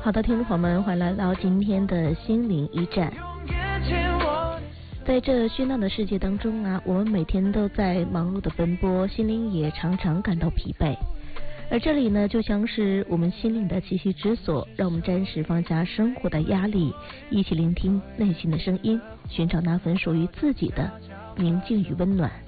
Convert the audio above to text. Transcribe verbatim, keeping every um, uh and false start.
好的，听众朋友们，欢迎来到今天的心灵驿站。在这喧闹的世界当中啊，我们每天都在忙碌的奔波，心灵也常常感到疲惫。而这里呢，就像是我们心灵的栖息之所，让我们暂时放下生活的压力，一起聆听内心的声音，寻找那份属于自己的宁静与温暖。